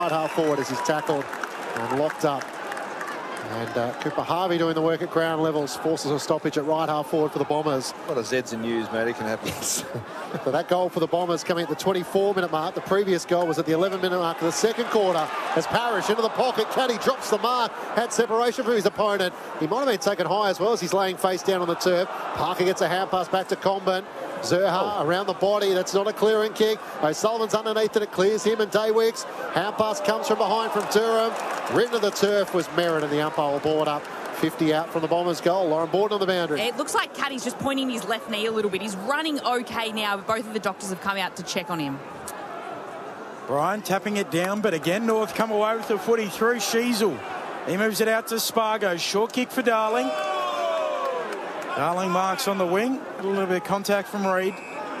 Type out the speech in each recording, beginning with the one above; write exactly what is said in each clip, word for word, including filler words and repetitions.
Right half forward as he's tackled and locked up. And uh, Cooper Harvey doing the work at ground levels, forces a stoppage at right half forward for the Bombers. A lot of Z's and U's, mate. It can happen. Yes. So that goal for the Bombers coming at the twenty-four minute mark. The previous goal was at the eleven minute mark of the second quarter as Parrish into the pocket. Caddy drops the mark, had separation from his opponent. He might have been taken high as well as he's laying face down on the turf. Parker gets a hand pass back to Comben. Zerha oh. around the body. That's not a clearing kick. O'Sullivan's underneath and it clears him and Daywicks. Hand pass comes from behind from Durham. Written to the turf was Merritt and the umpire will board up. fifty out from the Bombers' goal. Lauren Borden on the boundary. It looks like Caddy's just pointing his left knee a little bit. He's running okay now, but both of the doctors have come out to check on him. Brian tapping it down, but again, North come away with the footy through Sheasel. He moves it out to Spargo. Short kick for Darling. Darling marks on the wing. A little bit of contact from Reid.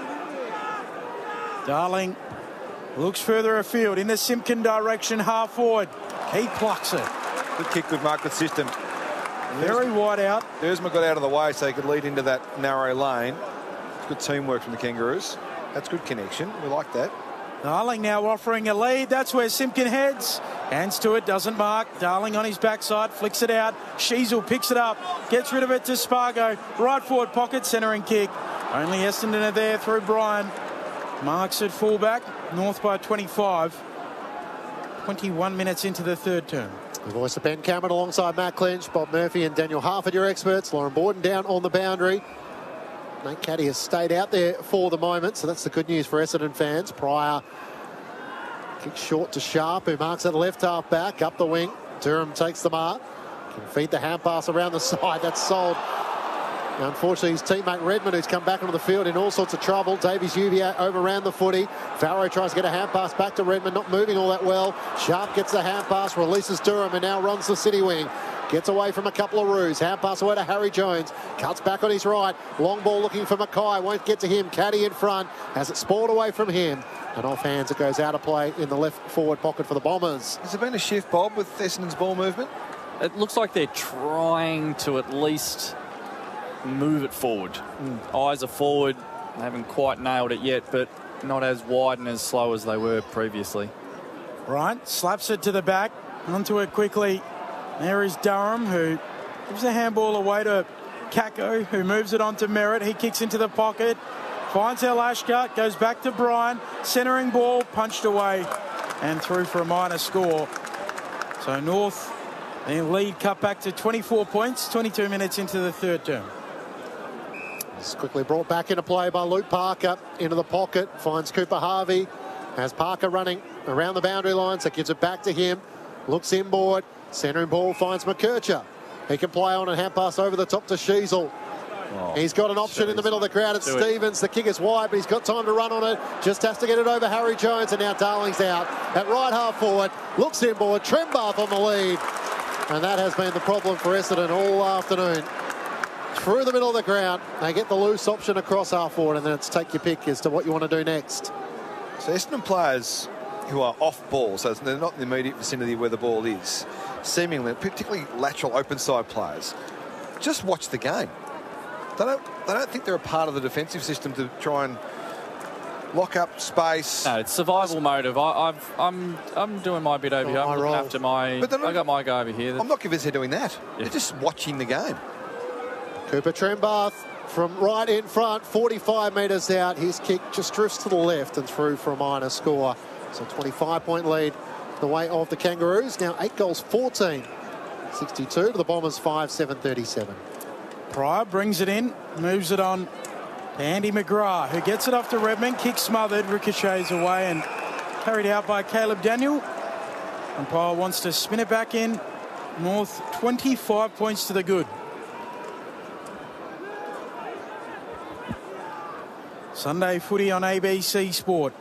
Darling looks further afield in the Simpkin direction, half forward. He plucks it. Good kick, good mark, good system. Very wide out. Dersma got out of the way so he could lead into that narrow lane. Good teamwork from the Kangaroos. That's good connection. We like that. Darling now offering a lead. That's where Simpkin heads. Hands to it, doesn't mark. Darling on his backside, flicks it out. Sheasel picks it up, gets rid of it to Spargo. Right forward pocket, centering kick. Only Essendon are there through Brian. Marks at fullback. North by twenty-five. twenty-one minutes into the third term. The voice of Ben Cameron alongside Matt Clinch, Bob Murphy and Daniel Harford, your experts. Lauren Borden down on the boundary. Nate Caddy has stayed out there for the moment, so that's the good news for Essendon fans. Pryor kicks short to Sharp, who marks at left half back, up the wing. Durham takes the mark. Can feed the hand pass around the side. That's sold. Unfortunately, his teammate Redmond, who's come back onto the field in all sorts of trouble. Davies Uvier overran the footy. Farrow tries to get a hand pass back to Redmond, not moving all that well. Sharp gets the hand pass, releases Durham, and now runs the city wing. Gets away from a couple of roos. Hand pass away to Harry Jones. Cuts back on his right. Long ball looking for Mackay. Won't get to him. Caddy in front. Has it spoiled away from him. And off hands it goes out of play in the left forward pocket for the Bombers. Has there been a shift, Bob, with Essendon's ball movement? It looks like they're trying to at least move it forward. Mm. Eyes are forward. They haven't quite nailed it yet, but not as wide and as slow as they were previously. Bryant slaps it to the back. Onto it quickly. There is Durham, who gives a handball away to Kako, who moves it on to Merritt. He kicks into the pocket. Finds Elashka. Goes back to Brian. Centering ball. Punched away. And through for a minor score. So North, their lead cut back to twenty-four points. twenty-two minutes into the third term. It's quickly brought back into play by Luke Parker. Into the pocket. Finds Cooper Harvey. Has Parker running around the boundary line. So gives it back to him. Looks inboard. Centering ball finds McKercher. He can play on and hand pass over the top to Sheasel. Oh, he's got an option in the middle of the crowd. It's Stevens. The kick is wide, but he's got time to run on it. Just has to get it over Harry Jones, and now Darling's out at right half forward. Looks inboard. Trembath on the lead. And that has been the problem for Essendon all afternoon. Through the middle of the ground, they get the loose option across half forward, and then it's take your pick as to what you want to do next. So Essendon players who are off ball, so they're not in the immediate vicinity where the ball is, seemingly, particularly lateral open side players, just watch the game. They don't, they don't think they're a part of the defensive system to try and lock up space. No, it's survival motive. I, I've, I'm, I'm doing my bit over oh, here. I'm my looking role. after my. But not, I got my guy over here. I'm not convinced they're doing that. Yeah. They're just watching the game. Cooper Trembath from right in front, forty-five metres out. His kick just drifts to the left and through for a minor score. So twenty-five point lead the way of the Kangaroos. Now eight goals, fourteen. sixty-two to the Bombers, five, seven, thirty-seven. Pryor brings it in, moves it on to Andy McGrath, who gets it off to Redmond, kick smothered, ricochets away and carried out by Caleb Daniel. Umpire wants to spin it back in. North, twenty-five points to the good. Sunday footy on A B C Sport.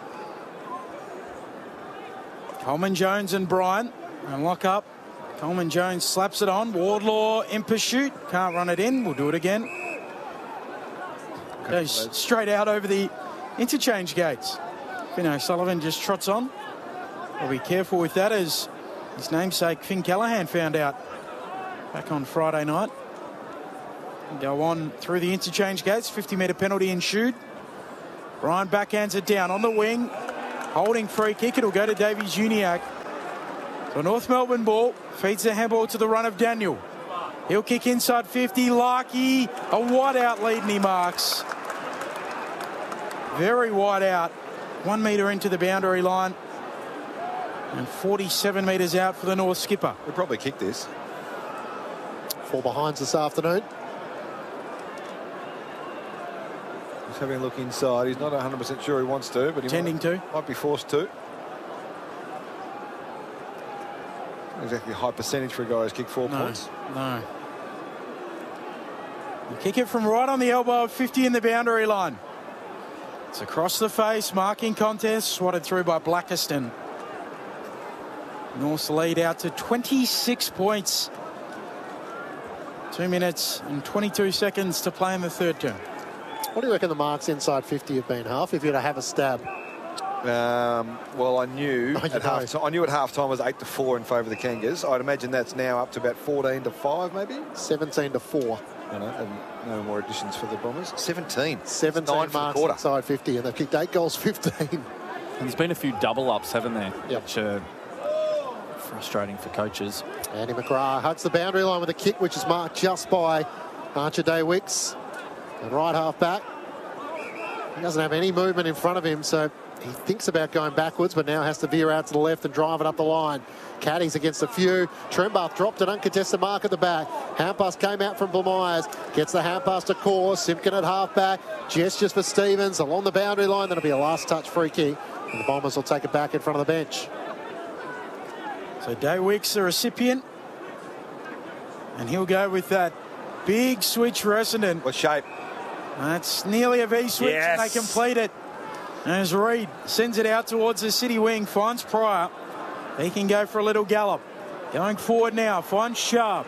Coleman Jones and Bryant and lock up. Coleman Jones slaps it on. Wardlaw in pursuit. Can't run it in. We'll do it again. Goes straight out over the interchange gates. Finn O'Sullivan just trots on. We'll be careful with that, as his namesake Finn Callaghan found out back on Friday night. Go on through the interchange gates. fifty metre penalty ensued. Ryan backhands it down on the wing. Holding free kick. It'll go to Davies Uniacke. The North Melbourne ball feeds the handball to the run of Daniel. He'll kick inside fifty. Larkey, a wide out lead, and he marks. Very wide out. One metre into the boundary line. And forty-seven metres out for the North skipper. He'll probably kick this. Four behinds this afternoon. He's having a look inside. He's not one hundred percent sure he wants to, but he Tending might, to. might be forced to. Not exactly a high percentage for a guy who's kicked four No, points. no. You kick it from right on the elbow of fifty in the boundary line. It's across the face, marking contest, swatted through by Blackiston. North's lead out to twenty-six points. Two minutes and twenty-two seconds to play in the third term. What do you reckon the marks inside fifty have been, Half, if you were to have a stab? Um, well, I knew Oh, you at know. half time. I knew at half time it was eight to four in favour of the Kangas. I'd imagine that's now up to about fourteen to five, maybe. seventeen to four. I don't know. And no more additions for the Bombers. Seventeen. seventeen Nine for the marks quarter. inside fifty, and they've kicked eight goals, fifteen. And there's been a few double ups, haven't there? Yep. Which are frustrating for coaches. Andy McGrath hugs the boundary line with a kick, which is marked just by Archer Day-Wicks. And right half back. He doesn't have any movement in front of him, so he thinks about going backwards, but now has to veer out to the left and drive it up the line. Caddies against a few. Trembath dropped an uncontested mark at the back. Handpass came out from Blamires. Gets the handpass to Core. Simpkin at half back. Gestures for Stevens along the boundary line. That'll be a last touch free kick. And the Bombers will take it back in front of the bench. So Day-Wicks, the recipient. And he'll go with that big switch for Essendon. What shape? That's nearly a V switch, and they Yes. complete it. As Reid sends it out towards the city wing, finds Pryor. He can go for a little gallop. Going forward now, finds Sharp.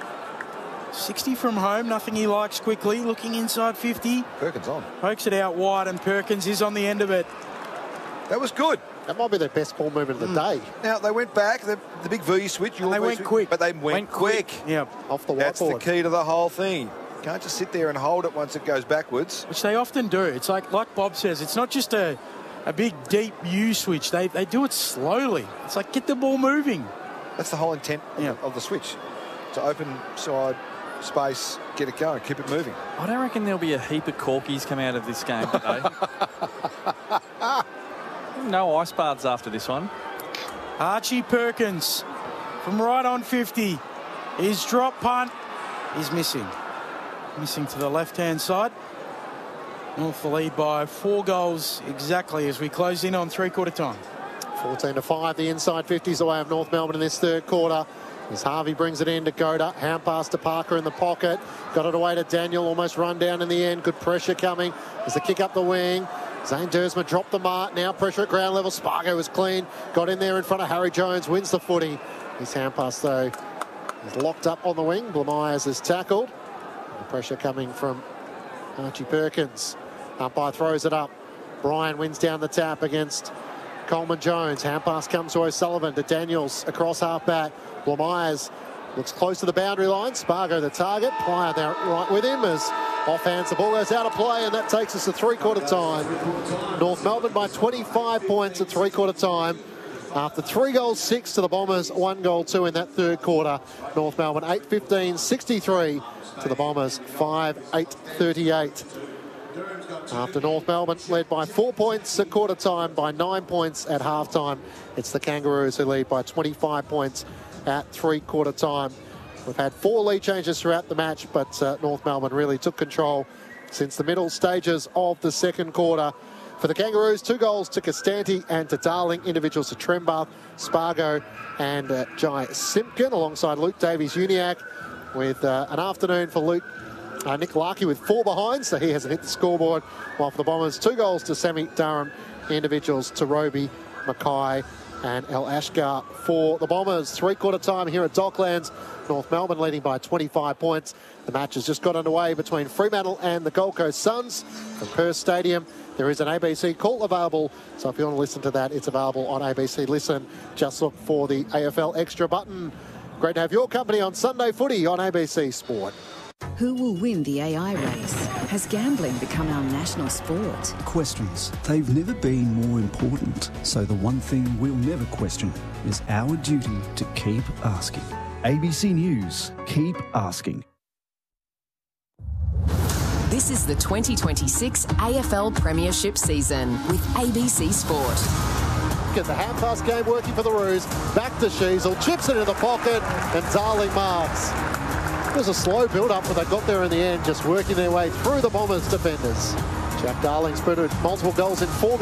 sixty from home, nothing he likes quickly. Looking inside fifty. Perkins on. Pokes it out wide, and Perkins is on the end of it. That was good. That might be their best ball movement of the day. Now, they went back, the, the big V switch. And they V went switch, quick. But they went, Went quick. quick. Yep. Off the That's the whiteboard. key to the whole thing. Can't just sit there and hold it once it goes backwards. Which they often do. It's like like Bob says, it's not just a, a big, deep U switch. They, they do it slowly. It's like, get the ball moving. That's the whole intent of, Yeah. the, of the switch. To open side space, get it going, keep it moving. I don't reckon there'll be a heap of corkies come out of this game today. No ice baths after this one. Archie Perkins from right on fifty. His drop punt is missing. Missing to the left-hand side. North the lead by four goals exactly as we close in on three-quarter time. fourteen to five, the inside fifties away of North Melbourne in this third quarter. As Harvey brings it in to Goda. Hand pass to Parker in the pocket. Got it away to Daniel, almost run down in the end. Good pressure coming. There's a kick up the wing. Zane Dersma dropped the mark. Now pressure at ground level. Spargo was clean. Got in there in front of Harry Jones. Wins the footy. His hand pass, though, is locked up on the wing. Blamires is tackled. The pressure coming from Archie Perkins. Umpire throws it up. Bryan wins down the tap against Coleman Jones. Hand pass comes to O'Sullivan to Daniels across half back. Blamires looks close to the boundary line. Spargo the target. Pryor there right with him as offhands the ball goes out of play, and that takes us to three-quarter time. North Melbourne by twenty-five points at three-quarter time. After three goals, six to the Bombers, one goal, two in that third quarter. North Melbourne eight fifteen sixty-three to the Bombers five eight thirty-eight. After North Melbourne led by four points at quarter time, by nine points at half time, it's the Kangaroos who lead by twenty-five points at three-quarter time. We've had four lead changes throughout the match, but uh, North Melbourne really took control since the middle stages of the second quarter. For the Kangaroos, two goals to Costanti and to Darling, individuals to Trembath, Spargo and uh, Jai Simpkin, alongside Luke Davies-Uniacke, with uh, an afternoon for Luke uh, Nick Larkey with four behind, so he hasn't hit the scoreboard, while for the Bombers, two goals to Sammy Durham, individuals to Roby, Mackay and El Ashgar for the Bombers. Three-quarter time here at Docklands. North Melbourne leading by twenty-five points. The match has just got underway between Fremantle and the Gold Coast Suns from Perth Stadium. There is an A B C call available, so if you want to listen to that, it's available on A B C Listen. Just look for the A F L Extra button. Great to have your company on Sunday Footy on A B C Sport. Who will win the A I race? Has gambling become our national sport? Questions. They've never been more important. So the one thing we'll never question is our duty to keep asking. A B C News. Keep asking. This is the twenty twenty-six A F L Premiership season with A B C Sport. Get the half-pass game working for the Roos. Back to Sheasel, chips it into the pocket, and Darling marks. It was a slow build-up, but they got there in the end, just working their way through the Bombers defenders. Jack Darling's put multiple goals in four